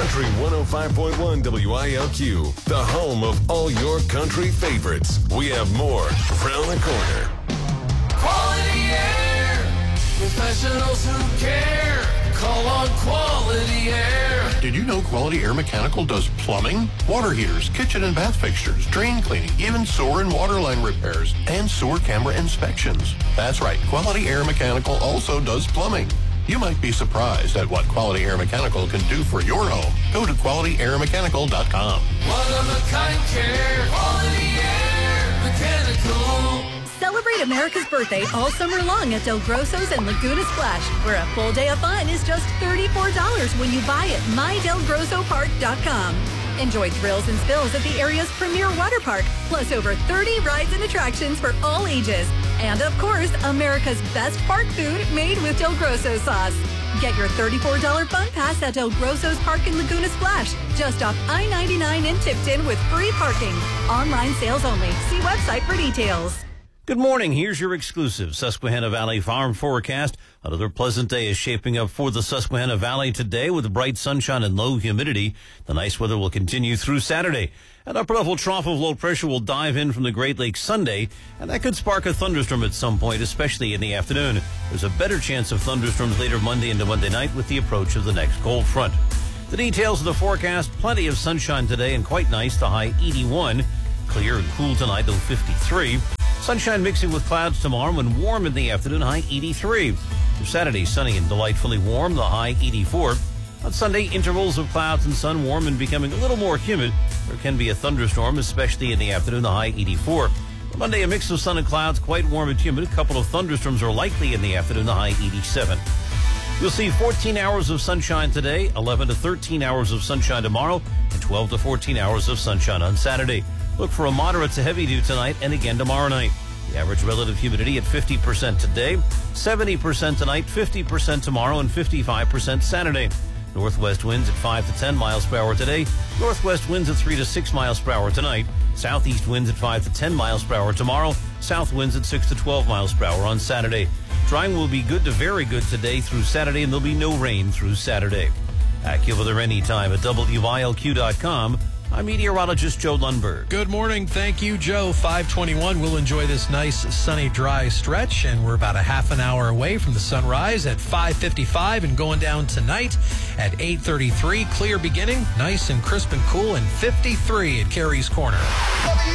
Country 105.1 WILQ, the home of all your country favorites. We have more around the corner. Quality Air, professionals who care. Call on Quality Air. Did you know Quality Air Mechanical does plumbing, water heaters, kitchen and bath fixtures, drain cleaning, even sewer and water line repairs, and sewer camera inspections? That's right, Quality Air Mechanical also does plumbing. You might be surprised at what Quality Air Mechanical can do for your home. Go to QualityAirMechanical.com. One-of-a-kind care. Quality Air Mechanical. Celebrate America's birthday all summer long at Del Grosso's and Laguna Splash, where a full day of fun is just $34 when you buy at MyDelGrossoPark.com. Enjoy thrills and spills at the area's premier water park, plus over 30 rides and attractions for all ages. And of course, America's best park food made with Del Grosso sauce. Get your $34 fun pass at Del Grosso's Park in Laguna Splash, just off I-99 in Tipton with free parking. Online sales only. See website for details. Good morning. Here's your exclusive Susquehanna Valley Farm forecast. Another pleasant day is shaping up for the Susquehanna Valley today with bright sunshine and low humidity. The nice weather will continue through Saturday. An upper-level trough of low pressure will dive in from the Great Lakes Sunday, and that could spark a thunderstorm at some point, especially in the afternoon. There's a better chance of thunderstorms later Monday into Monday night with the approach of the next cold front. The details of the forecast: plenty of sunshine today and quite nice, the high 81. Clear and cool tonight, low 53. Sunshine mixing with clouds tomorrow and warm in the afternoon, high 83. For Saturday, sunny and delightfully warm, the high 84. On Sunday, intervals of clouds and sun, warm and becoming a little more humid. There can be a thunderstorm, especially in the afternoon, the high 84. For Monday, a mix of sun and clouds, quite warm and humid. A couple of thunderstorms are likely in the afternoon, the high 87. You'll see 14 hours of sunshine today, 11 to 13 hours of sunshine tomorrow, and 12 to 14 hours of sunshine on Saturday. Look for a moderate to heavy dew tonight and again tomorrow night. The average relative humidity at 50% today, 70% tonight, 50% tomorrow, and 55% Saturday. Northwest winds at 5 to 10 miles per hour today. Northwest winds at 3 to 6 miles per hour tonight. Southeast winds at 5 to 10 miles per hour tomorrow. South winds at 6 to 12 miles per hour on Saturday. Drying will be good to very good today through Saturday, and there'll be no rain through Saturday. AccuWeather anytime at WILQ.com. I'm meteorologist Joe Lundberg. Good morning. Thank you, Joe. 521. We'll enjoy this nice, sunny, dry stretch, and we're about a half an hour away from the sunrise at 5:55 and going down tonight at 8:33. Clear beginning, nice and crisp and cool, and 53 at Carey's Corner.